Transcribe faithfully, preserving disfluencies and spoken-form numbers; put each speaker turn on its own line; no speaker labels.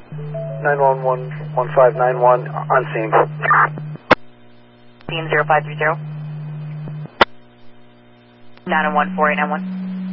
nine one one, one five nine one, on scene.
Scene zero five three zero. nine one one, four eight nine one.